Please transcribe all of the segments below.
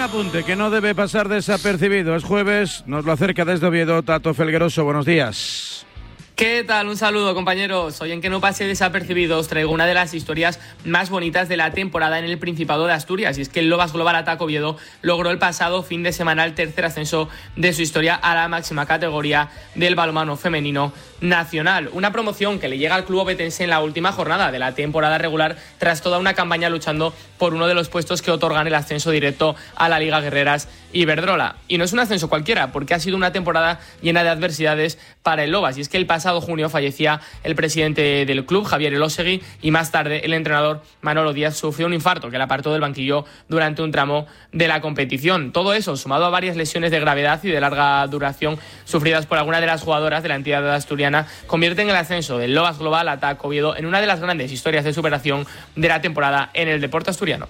apunte que no debe pasar desapercibido. Es jueves, nos lo acerca desde Oviedo Tato Felgueroso. Buenos días. ¿Qué tal? Un saludo, compañeros. Hoy en Que no pase desapercibido os traigo una de las historias más bonitas de la temporada en el Principado de Asturias, y es que el Lobas Global Ataque Oviedo logró el pasado fin de semana el tercer ascenso de su historia a la máxima categoría del balonmano femenino nacional. Una promoción que le llega al club ovetense en la última jornada de la temporada regular, tras toda una campaña luchando por uno de los puestos que otorgan el ascenso directo a la Liga Guerreras Iberdrola. Y no es un ascenso cualquiera, porque ha sido una temporada llena de adversidades para el Lobas, y es que el pasado junio fallecía el presidente del club, Javier Elósegui, y más tarde el entrenador Manolo Díaz sufrió un infarto que le apartó del banquillo durante un tramo de la competición. Todo eso, sumado a varias lesiones de gravedad y de larga duración sufridas por alguna de las jugadoras de la entidad asturiana, convierten el ascenso del Lobas Global Ataque Oviedo en una de las grandes historias de superación de la temporada en el deporte asturiano.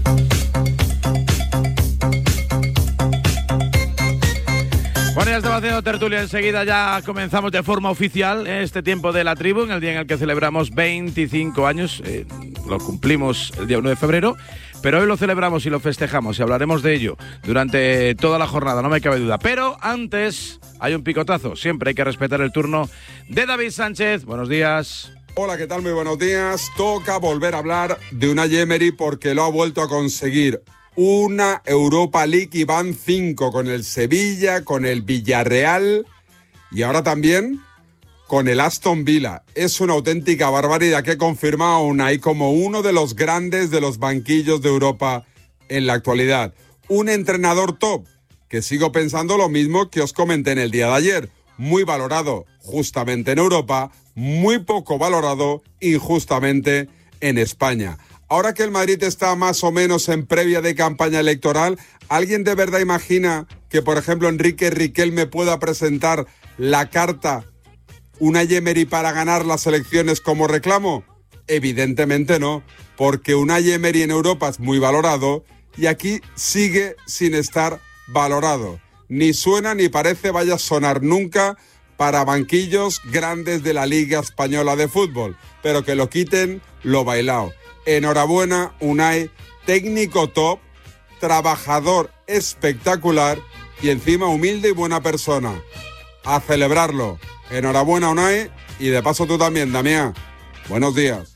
Bueno, ya estamos haciendo tertulia. Enseguida ya comenzamos de forma oficial este tiempo de la tribu, en el día en el que celebramos 25 años. Lo cumplimos el día 1 de febrero, pero hoy lo celebramos y lo festejamos y hablaremos de ello durante toda la jornada, no me cabe duda. Pero antes hay un picotazo. Siempre hay que respetar el turno de David Sánchez. Buenos días. Hola, ¿qué tal? Muy buenos días. Toca volver a hablar de Unai Emery porque lo ha vuelto a conseguir. Una Europa League y van 5 con el Sevilla, con el Villarreal y ahora también con el Aston Villa. Es una auténtica barbaridad que confirma a Unai como uno de los grandes de los banquillos de Europa en la actualidad. Un entrenador top, que sigo pensando lo mismo que os comenté en el día de ayer. Muy valorado justamente en Europa, muy poco valorado injustamente en España. Ahora que el Madrid está más o menos en previa de campaña electoral, ¿alguien de verdad imagina que, por ejemplo, Enrique Riquelme pueda presentar la carta Unai Emery para ganar las elecciones como reclamo? Evidentemente no, porque Unai Emery en Europa es muy valorado y aquí sigue sin estar valorado. Ni suena ni parece vaya a sonar nunca para banquillos grandes de la Liga Española de Fútbol, pero que lo quiten lo bailao. Enhorabuena, Unai, técnico top, trabajador espectacular y encima humilde y buena persona. A celebrarlo. Enhorabuena, Unai, y de paso tú también, Damián. Buenos días.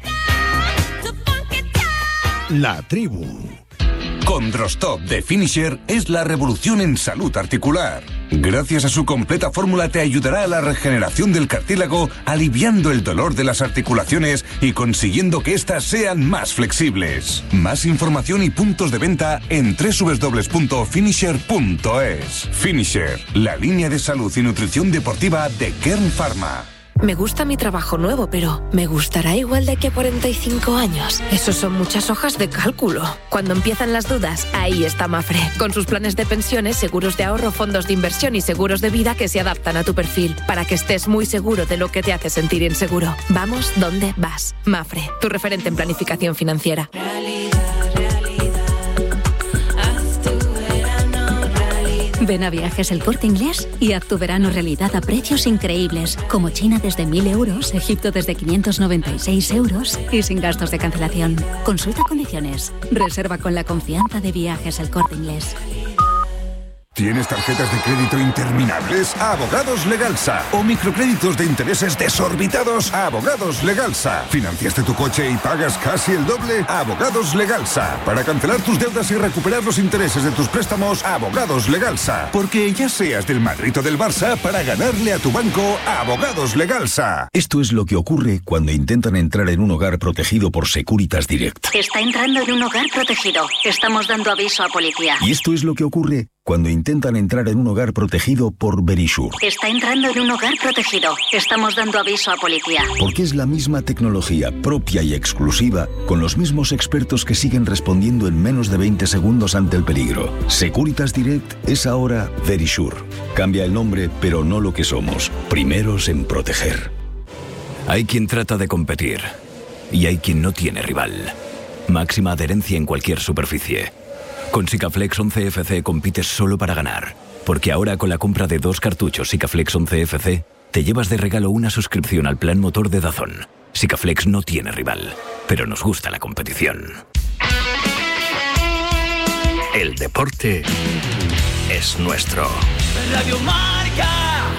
La tribu. Condrostop de Finisher es la revolución en salud articular. Gracias a su completa fórmula te ayudará a la regeneración del cartílago, aliviando el dolor de las articulaciones y consiguiendo que éstas sean más flexibles. Más información y puntos de venta en www.finisher.es. Finisher, la línea de salud y nutrición deportiva de Kern Pharma. Me gusta mi trabajo nuevo, pero ¿me gustará igual de aquí a 45 años? Esos son muchas hojas de cálculo. Cuando empiezan las dudas, ahí está Mafre. Con sus planes de pensiones, seguros de ahorro, fondos de inversión y seguros de vida que se adaptan a tu perfil, para que estés muy seguro de lo que te hace sentir inseguro. Vamos donde vas. Mafre, tu referente en planificación financiera. Ven a Viajes El Corte Inglés y haz tu verano realidad a precios increíbles, como China desde 1.000 euros, Egipto desde 596 euros y sin gastos de cancelación. Consulta condiciones. Reserva con la confianza de Viajes El Corte Inglés. ¿Tienes tarjetas de crédito interminables? Abogados Legalsa. ¿O microcréditos de intereses desorbitados? Abogados Legalsa. ¿Financiaste tu coche y pagas casi el doble? Abogados Legalsa. Para cancelar tus deudas y recuperar los intereses de tus préstamos, Abogados Legalsa. Porque ya seas del Madrid o del Barça, para ganarle a tu banco, Abogados Legalsa. Esto es lo que ocurre cuando intentan entrar en un hogar protegido por Securitas Direct. Está entrando en un hogar protegido. Estamos dando aviso a policía. Y esto es lo que ocurre cuando intentan entrar en un hogar protegido por Verisure. Está entrando en un hogar protegido. Estamos dando aviso a policía. Porque es la misma tecnología propia y exclusiva, con los mismos expertos que siguen respondiendo en menos de 20 segundos ante el peligro. Securitas Direct es ahora Verisure. Cambia el nombre, pero no lo que somos. Primeros en proteger. Hay quien trata de competir y hay quien no tiene rival. Máxima adherencia en cualquier superficie. Con Sikaflex 11FC compites solo para ganar, porque ahora con la compra de 2 cartuchos Sikaflex 11FC te llevas de regalo una suscripción al plan motor de DAZN. Sikaflex no tiene rival, pero nos gusta la competición. El deporte es nuestro. Radio Marca.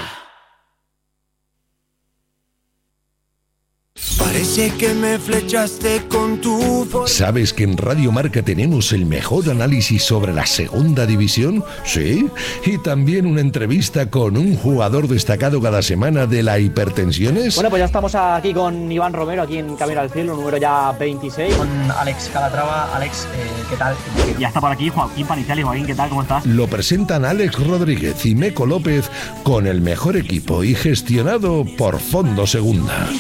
Parece que me flechaste con tu... ¿Sabes que en Radio Marca tenemos el mejor análisis sobre la segunda división? Sí. Y también una entrevista con un jugador destacado cada semana de la Hipertensiones. Bueno, pues ya estamos aquí con Iván Romero, aquí en Camino al Cielo, número ya 26. Con Alex Calatrava. Alex, ¿qué tal? Ya está por aquí Joaquín Paniciali. Joaquín, ¿qué tal? ¿Cómo estás? Lo presentan Alex Rodríguez y Meco López con el mejor equipo y gestionado por Fondo Segunda.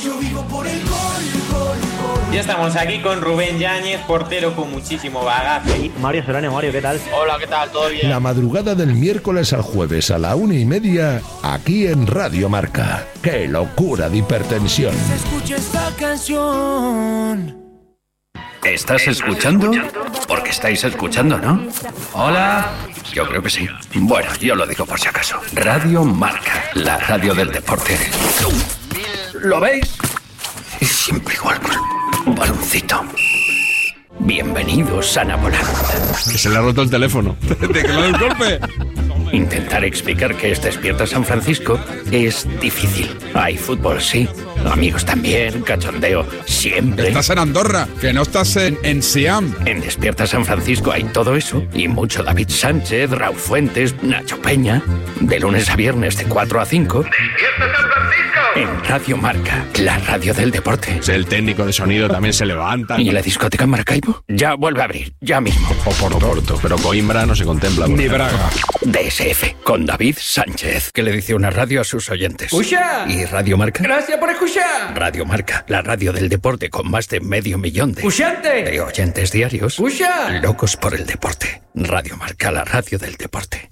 Ya estamos aquí con Rubén Yáñez, portero con muchísimo bagaje. Y Mario Serrano. Mario, ¿qué tal? Hola, ¿qué tal? ¿Todo bien? La madrugada del miércoles al jueves a la 1:30, aquí en Radio Marca. ¡Qué locura de hipertensión! Se escucha esta canción. ¿Estás escuchando? Porque estáis escuchando, ¿no? Hola. Yo creo que sí. Bueno, yo lo digo por si acaso. Radio Marca, la radio del deporte. ¿Lo veis? Es siempre igual con un baloncito. Bienvenidos a Napoleón. Que se le ha roto el teléfono. ¿De que le da un golpe? Intentar explicar que es Despierta San Francisco es difícil. Hay fútbol, sí. Amigos también, cachondeo, siempre. Estás en Andorra, que no estás en Siam. En Despierta San Francisco hay todo eso y mucho David Sánchez, Raúl Fuentes, Nacho Peña. De lunes a viernes de 4 a 5. ¡Despierta San Francisco! En Radio Marca, la radio del deporte. El técnico de sonido también se levanta. ¿Y la discoteca Maracaibo? Ya vuelve a abrir, ya mismo. Oporto, pero Coimbra no se contempla. Ni Braga. DSF, con David Sánchez, que le dice una radio a sus oyentes. ¡Escucha! ¿Y Radio Marca? ¡Gracias por escuchar! Radio Marca, la radio del deporte con más de 500 000 ¡Escuchante! de oyentes diarios. ¡Escucha! Locos por el deporte. Radio Marca, la radio del deporte.